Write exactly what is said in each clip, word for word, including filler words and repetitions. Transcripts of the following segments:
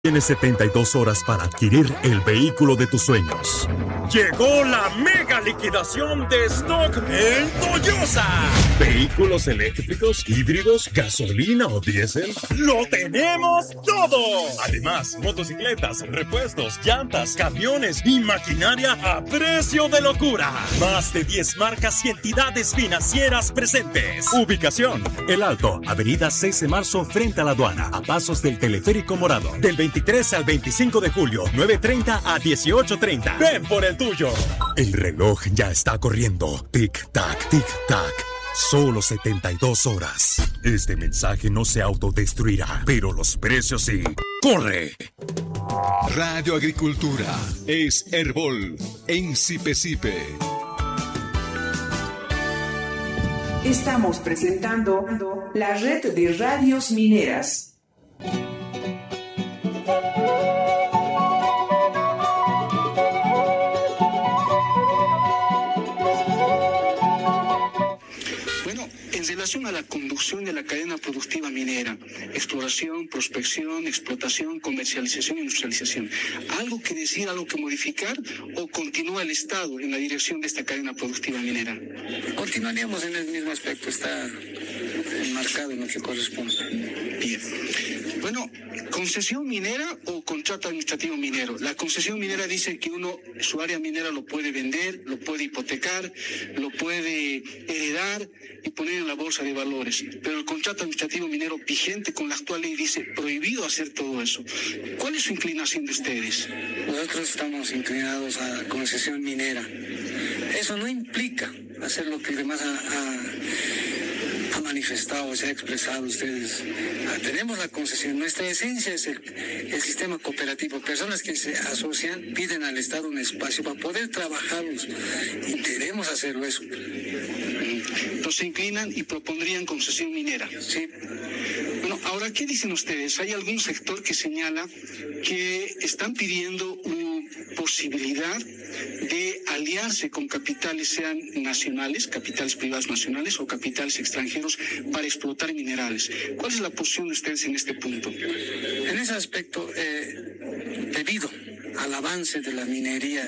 Tienes setenta y dos horas para adquirir el vehículo de tus sueños. Llegó la mega liquidación de stock en Toyosa. Vehículos eléctricos, híbridos, gasolina o diésel. ¡Lo tenemos todo! Además, motocicletas, repuestos, llantas, camiones y maquinaria a precio de locura. Más de diez marcas y entidades financieras presentes. Ubicación: El Alto, avenida seis de marzo frente a la aduana, a pasos del Teleférico Morado. Del veintitrés al veinticinco de julio, nueve treinta a dieciocho treinta. Ven por el tuyo. El reloj ya está corriendo. Tic-tac, tic-tac. Solo setenta y dos horas. Este mensaje no se autodestruirá, pero los precios sí. ¡Corre! Radio Agricultura es Herbol en Sipe Sipe. Estamos presentando la red de radios mineras. En relación a la conducción de la cadena productiva minera, exploración, prospección, explotación, comercialización e industrialización, ¿algo que decir, algo que modificar o continúa el Estado en la dirección de esta cadena productiva minera? Continuaríamos en el mismo aspecto, está enmarcado en lo que corresponde. Bien. Bueno, ¿concesión minera o contrato administrativo minero? La concesión minera dice que uno, su área minera lo puede vender, lo puede hipotecar, lo puede heredar y poner en la bolsa de valores. Pero el contrato administrativo minero vigente con la actual ley dice prohibido hacer todo eso. ¿Cuál es su inclinación de ustedes? Nosotros estamos inclinados a concesión minera. Eso no implica hacer lo que demás ha, ha, ha manifestado, se ha expresado ustedes. Tenemos la concesión. Nuestra esencia es el, el sistema cooperativo. Personas que se asocian piden al Estado un espacio para poder trabajarlos. Y debemos hacerlo eso. Entonces se inclinan y propondrían concesión minera. Sí. Bueno, ahora, ¿qué dicen ustedes? Hay algún sector que señala que están pidiendo una posibilidad de aliarse con capitales, sean nacionales, capitales privados nacionales o capitales extranjeros, para explotar minerales. ¿Cuál es la posición de ustedes en este punto? En ese aspecto, eh, debido al avance de la minería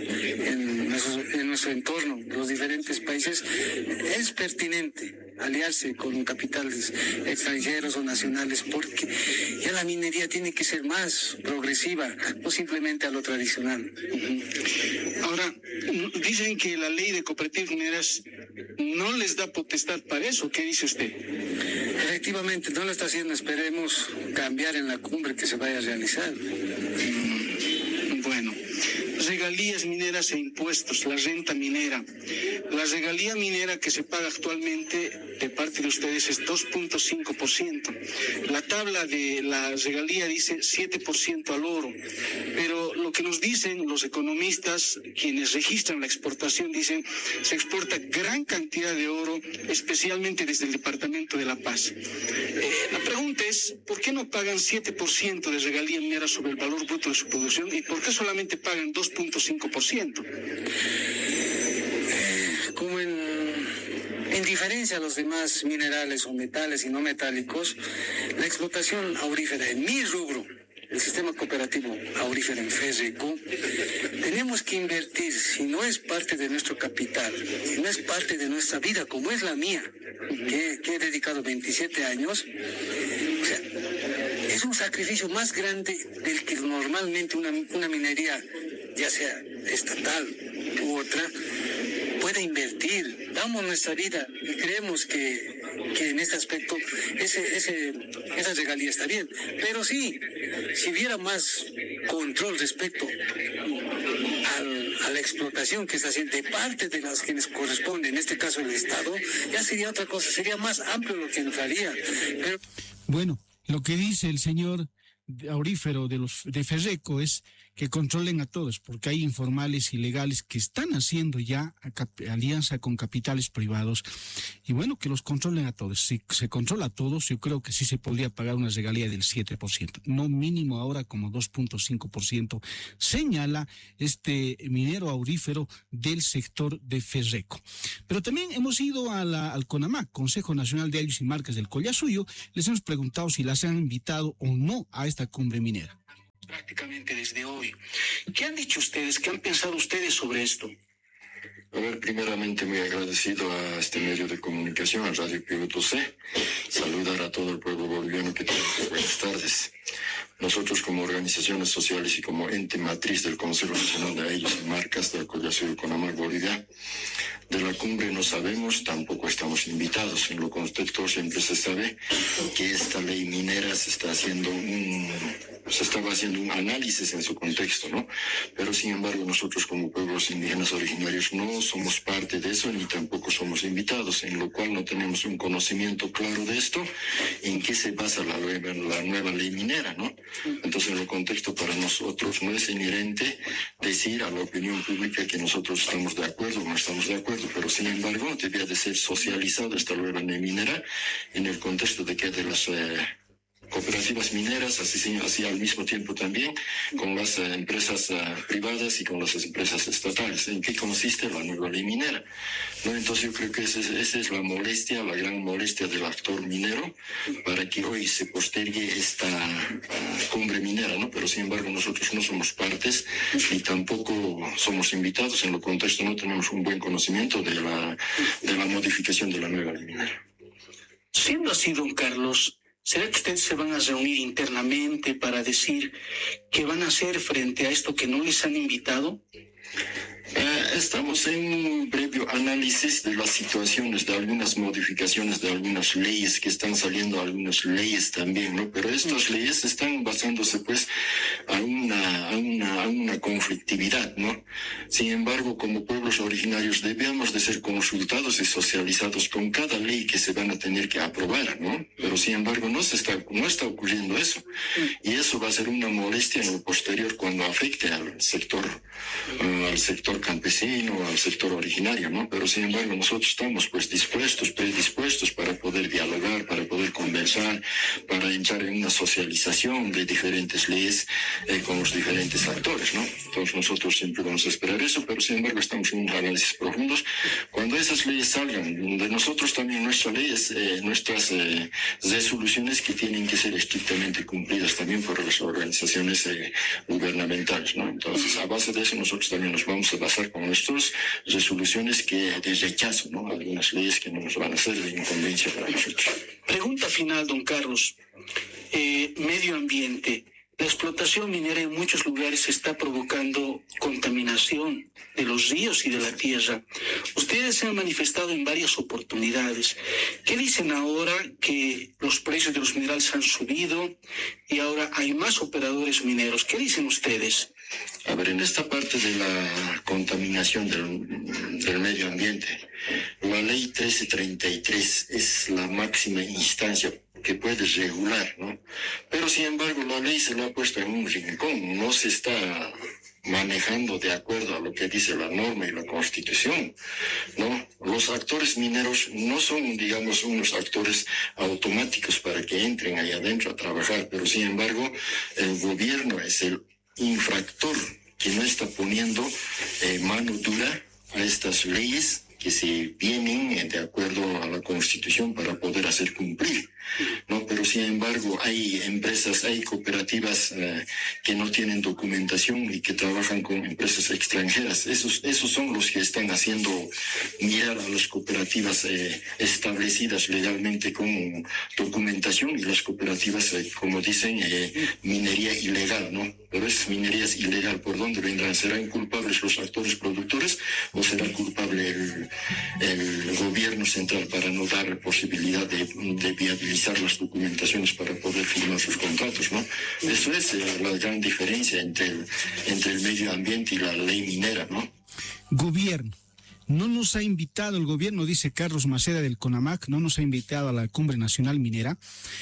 en nuestro, en nuestro entorno, los diferentes países, es pertinente aliarse con capitales extranjeros o nacionales, porque ya la minería tiene que ser más progresiva, no simplemente a lo tradicional. Uh-huh. Ahora, dicen que la ley de cooperativas mineras no les da potestad para eso. ¿Qué dice usted? Efectivamente, no lo está haciendo. Esperemos cambiar en la cumbre que se vaya a realizar. Bueno, regalías mineras e impuestos, la renta minera. La regalía minera que se paga actualmente de parte de ustedes es dos punto cinco por ciento. La tabla de la regalía dice siete por ciento al oro. Pero lo que nos dicen los economistas, quienes registran la exportación, dicen se exporta gran cantidad de oro, especialmente desde el Departamento de La Paz. Eh, la pregunta es, ¿por qué no pagan siete por ciento de regalía minera sobre el valor bruto de su producción y por qué solamente pagan dos punto cinco por ciento? Eh, como en, en diferencia a los demás minerales o metales y no metálicos, la explotación aurífera en mi rubro, el sistema cooperativo aurífero en Ferreco, tenemos que invertir, si no es parte de nuestro capital, si no es parte de nuestra vida, como es la mía, que, que he dedicado veintisiete años, o sea, es un sacrificio más grande del que normalmente una, una minería, ya sea estatal u otra, puede invertir. Damos nuestra vida y creemos que, que en este aspecto ese, ese, esa regalía está bien. Pero sí, si hubiera más control respecto al, a la explotación que está haciendo de parte de las quienes corresponde, en este caso el Estado, ya sería otra cosa, sería más amplio lo que entraría. Pero... Bueno, lo que dice el señor aurífero de los de Ferreco es que controlen a todos, porque hay informales ilegales que están haciendo ya alianza con capitales privados, y bueno, que los controlen a todos. Si se controla a todos, yo creo que sí se podría pagar una regalía del siete por ciento, no mínimo ahora como dos punto cinco por ciento, señala este minero aurífero del sector de Ferreco. Pero también hemos ido a la, al CONAMAC, Consejo Nacional de Aires y Marcas del Collasuyo, les hemos preguntado si las han invitado o no a esta cumbre minera. prácticamente desde hoy. ¿Qué han dicho ustedes? ¿Qué han pensado ustedes sobre esto? A ver, primeramente muy agradecido a este medio de comunicación, a Radio Pivoto C. Saludar a todo el pueblo boliviano que tiene buenas tardes. Nosotros como organizaciones sociales y como ente matriz del Consejo Nacional de Ayllus y Marcas del Collazos de Conamac, Bolivia, de la cumbre no sabemos, tampoco estamos invitados. En lo contexto siempre se sabe que esta ley minera se está haciendo un, se estaba haciendo un análisis en su contexto, ¿no? Pero sin embargo nosotros como pueblos indígenas originarios no somos parte de eso ni tampoco somos invitados, en lo cual no tenemos un conocimiento claro de esto, en qué se basa la nueva, la nueva ley minera, ¿no? Entonces en el contexto para nosotros no es inherente decir a la opinión pública que nosotros estamos de acuerdo o no estamos de acuerdo, pero sin embargo debía de ser socializado esta nueva ley minera en el contexto de que de las eh, cooperativas mineras, así, así al mismo tiempo también con las uh, empresas uh, privadas y con las empresas estatales. ¿En qué consiste la nueva ley minera? ¿No? Entonces yo creo que esa es, esa es la molestia, la gran molestia del actor minero, para que hoy se postergue esta uh, cumbre minera, ¿no? Pero sin embargo nosotros no somos partes ni tampoco somos invitados. En lo contexto no tenemos un buen conocimiento de la, de la modificación de la nueva ley minera. Siendo así, don Carlos, ¿será que ustedes se van a reunir internamente para decir qué van a hacer frente a esto que no les han invitado? Eh, estamos en un previo análisis de las situaciones, de algunas modificaciones, de algunas leyes que están saliendo, algunas leyes también, ¿no? Pero estas leyes están basándose, pues, a una, a una, a una conflictividad, ¿no? Sin embargo, como pueblos originarios debemos de ser consultados y socializados con cada ley que se van a tener que aprobar, ¿no? Pero sin embargo, no se está, no está ocurriendo eso. Y eso va a ser una molestia en el posterior cuando afecte al sector, uh, al sector campesino, al sector originario, ¿no? Pero sin embargo nosotros estamos pues dispuestos, predispuestos para poder dialogar, para poder conversar, para entrar en una socialización de diferentes leyes eh, con los diferentes actores, ¿no? Entonces nosotros siempre vamos a esperar eso, pero sin embargo estamos en un análisis profundos. Cuando esas leyes salgan, de nosotros también nuestras leyes, eh, nuestras eh, resoluciones que tienen que ser estrictamente cumplidas también por las organizaciones eh, gubernamentales, ¿no? Entonces a base de eso nosotros también nos vamos a basar con nuestras resoluciones que de rechazo, ¿no? Algunas leyes que no nos van a hacer de inconveniencia para nosotros. Pregunta final, don Carlos. Eh, medio ambiente. La explotación minera en muchos lugares está provocando contaminación de los ríos y de la tierra. Ustedes se han manifestado en varias oportunidades. ¿Qué dicen ahora que los precios de los minerales han subido y ahora hay más operadores mineros? ¿Qué dicen ustedes? A ver, en esta parte de la contaminación del, del medio ambiente, la ley trece treinta y tres es la máxima instancia que puede regular, ¿no? Pero sin embargo la ley se lo ha puesto en un rincón, no se está manejando de acuerdo a lo que dice la norma y la Constitución, ¿no? Los actores mineros no son, digamos, unos actores automáticos para que entren ahí adentro a trabajar, pero sin embargo el gobierno es el infractor que no está poniendo eh, mano dura a estas leyes que se vienen de acuerdo a la Constitución para poder hacer cumplir, ¿no? Pero sin embargo hay empresas, hay cooperativas eh, que no tienen documentación y que trabajan con empresas extranjeras. Esos, esos son los que están haciendo mirar a las cooperativas eh, establecidas legalmente con documentación y las cooperativas, eh, como dicen, eh, minería ilegal, ¿no? Pero es minería ilegal. ¿Por dónde vendrán? ¿Serán culpables los actores productores o será culpable el el gobierno central para no dar posibilidad de, de viabilizar las documentaciones para poder firmar sus contratos, ¿no? Eso es eh, la gran diferencia entre el, entre el medio ambiente y la ley minera, ¿no? Gobierno. No nos ha invitado el gobierno, dice Carlos Maceda del CONAMAC, no nos ha invitado a la Cumbre Nacional Minera.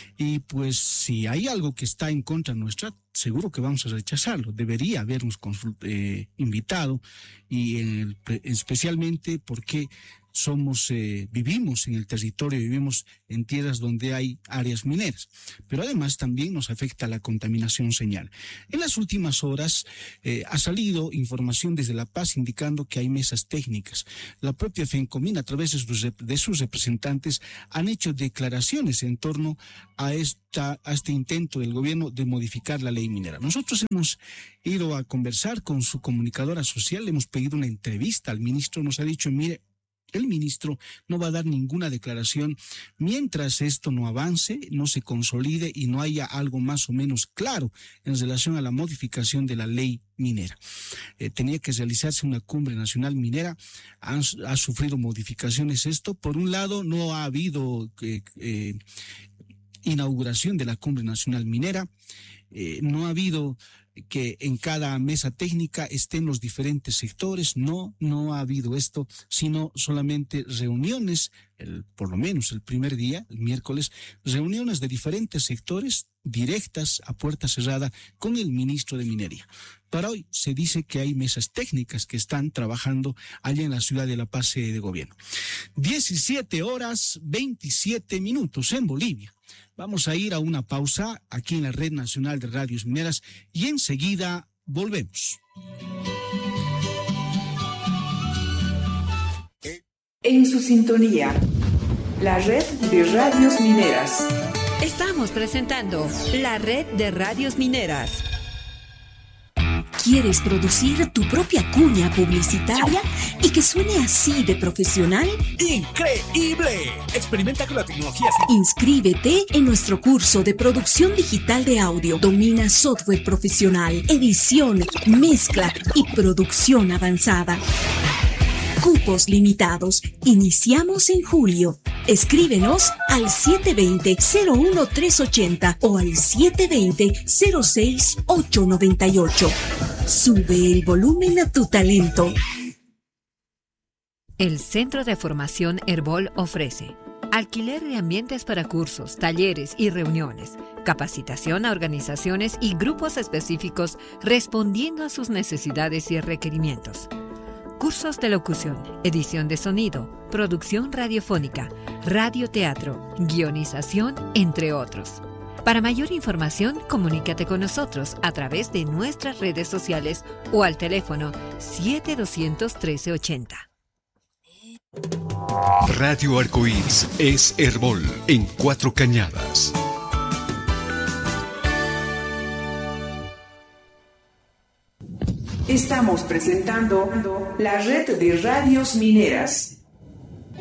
Y pues si hay algo que está en contra nuestra, seguro que vamos a rechazarlo. Debería habernos consult- eh, invitado, y en el, especialmente porque somos, eh, vivimos en el territorio, vivimos en tierras donde hay áreas mineras, pero además también nos afecta la contaminación señal. En las últimas horas eh, ha salido información desde La Paz indicando que hay mesas técnicas. La propia FENCOMIN, a través de sus, de sus representantes, han hecho declaraciones en torno a, esta, a este intento del gobierno de modificar la ley ley minera. Nosotros hemos ido a conversar con su comunicadora social, le hemos pedido una entrevista al ministro, nos ha dicho, mire, el ministro no va a dar ninguna declaración mientras esto no avance, no se consolide y no haya algo más o menos claro en relación a la modificación de la ley minera. Eh, tenía que realizarse una cumbre nacional minera, ha, ha sufrido modificaciones esto. Por un lado, no ha habido eh, eh, inauguración de la cumbre nacional minera, eh, no ha habido que en cada mesa técnica estén los diferentes sectores, no, no ha habido esto, sino solamente reuniones, el, por lo menos el primer día, el miércoles, reuniones de diferentes sectores directas a puerta cerrada con el ministro de Minería. Para hoy se dice que hay mesas técnicas que están trabajando allá en la ciudad de La Paz, sede de gobierno. diecisiete horas veintisiete minutos en Bolivia. Vamos a ir a una pausa aquí en la Red Nacional de Radios Mineras y enseguida volvemos. En su sintonía, la Red de Radios Mineras. Estamos presentando la Red de Radios Mineras. ¿Quieres producir tu propia cuña publicitaria y que suene así de profesional? ¡Increíble! Experimenta con la tecnología. Inscríbete en nuestro curso de producción digital de audio. Domina software profesional, edición, mezcla y producción avanzada. Cupos limitados. Iniciamos en julio. Escríbenos al siete dos cero, cero uno tres ocho cero o al siete dos cero, cero seis ocho nueve ocho. Sube el volumen a tu talento. El Centro de Formación Herbol ofrece alquiler de ambientes para cursos, talleres y reuniones, capacitación a organizaciones y grupos específicos respondiendo a sus necesidades y requerimientos. Cursos de locución, edición de sonido, producción radiofónica, radioteatro, guionización, entre otros. Para mayor información, comunícate con nosotros a través de nuestras redes sociales o al teléfono siete dos uno tres, uno tres ocho cero. Radio Arcoíris es Herbol en Cuatro Cañadas. Estamos presentando la Red de Radios Mineras.